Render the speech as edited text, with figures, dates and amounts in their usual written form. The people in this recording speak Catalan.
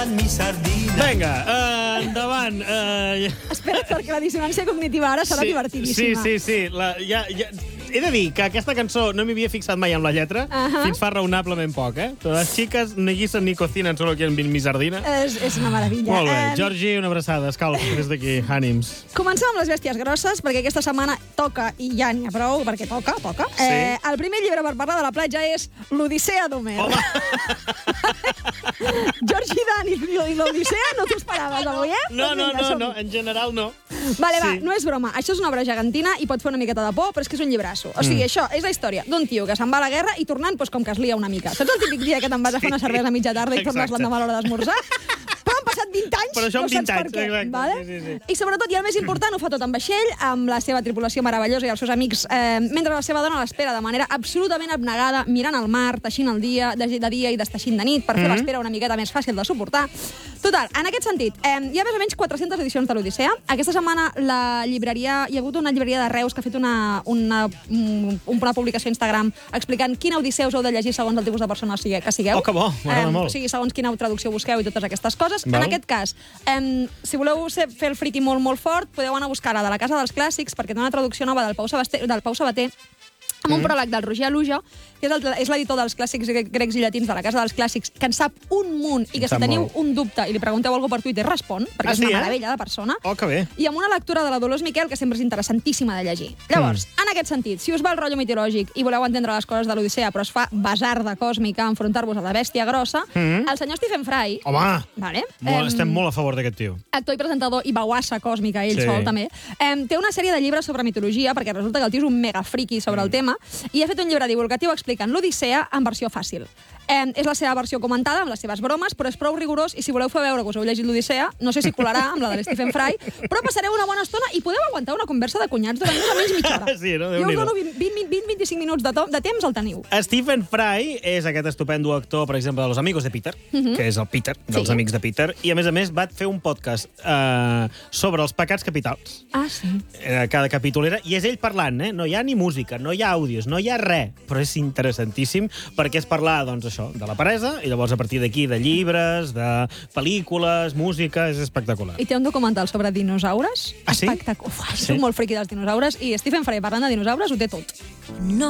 Vinga, endavant. Espera't, perquè la dissonància cognitiva ara serà divertidíssima. Sí. He de dir que aquesta cançó no m'hi havia fixat mai en la lletra, fins fa raonablement poc, eh? Les xiques ni guisen ni cocinen, solo quieren mi sardina. És una meravella. Molt bé. Jordi, una abraçada. Escalf, des d'aquí. Ànims. Comencem amb les bèsties grosses, perquè aquesta setmana toca, i ja n'hi ha prou, perquè toca. Sí. El primer llibre per parlar de la platja és l'Odissea d'Homer. Home! Jordi Dan i l'Odissea no t'ho esperaves avui, eh? No, en general no. Vale, va, no és broma. Això és una obra gegantina i pot fer una miqueta de por, però és que és un llibrasso. O sigui, això és la història d'un tio que se'n va a la guerra i tornant, doncs, com que es lia una mica. Saps el típic dia que te'n vas a fer una cervesa a mitja tarda i tornes l'endemà a l'hora d'esmorzar? Però han passat 20 anys, però això no saps per què. exacte. Vale? Sí. I sobretot, i el més important, ho fa tot en vaixell, amb la seva tripulació meravellosa i els seus amics, mentre la seva dona l'espera de manera absolutament abnegada, mirant el mar, teixint el dia, de dia i desteixint de nit, per fer l'espera una miqueta més fàcil de suportar. Total, en aquest sentit, hi ha més o menys 400 edicions de l'Odissea. Aquesta setmana hi ha hagut una llibreria de Reus que ha fet una publicació a Instagram explicant quina Odissea us heu de llegir segons el tipus de persona que sigueu. Oh, que bo, m'agrada molt. O sigui, segons quina traducció busqueu i totes aquestes coses. Val. En aquest cas, si voleu fer el friqui molt, molt fort, podeu anar a buscar la de la Casa dels Clàssics, perquè té una traducció nova del Pau Sabater, amb un pròleg del Roger Aluja, que és l'editor dels clàssics grecs i llatins de la Casa dels Clàssics, que en sap un munt i que si teniu un dubte i li pregunteu alguna per Twitter respon, perquè és una meravella de persona. Oh, que bé. I amb una lectura de la Dolors Miquel, que sempre és interessantíssima de llegir. Llavors, en aquest sentit, si us va el rotllo mitològic i voleu entendre les coses de l'Odissea, però es fa basarda còsmica a enfrontar-vos a la bèstia grossa, el senyor Stephen Fry... Home! Vale? Estem molt a favor d'aquest tio. Actor i presentador i bauassa còsmica, ell sol, també. Té una sèrie de llibres sobre mitologia, perquè resulta que el tio és un mega friki sobre el tema, i ha fet un llibre divulgatiu explicant l'Odissea en versió fàcil. És la seva versió comentada, amb les seves bromes, però és prou rigorós, i si voleu fer veure que us heu llegit l'Odissea, no sé si colarà amb la de Stephen Fry, però passareu una bona estona i podeu aguantar una conversa de cunyats durant més o menys mitja hora. Sí, no? Jo us dono 20-25 minuts de temps, el teniu. Stephen Fry és aquest estupendo actor, per exemple, de Los Amigos de Peter, que és el Peter, dels Amics de Peter, i a més va fer un podcast sobre els pecats capitals. Ah, sí. Cada capítol era, i és ell parlant, no hi ha ni música, no hi ha àudios, no hi ha res, però és interessantíssim perquè és parlar, doncs, això, de la peresa, i llavors a partir d'aquí de llibres, de pel·lícules, música, és espectacular. I té un documental sobre dinosaures. Ah, sí? Espectacular. Soc molt friqui dels dinosaures, i Stephen Fry parlant de dinosaures ho té tot. No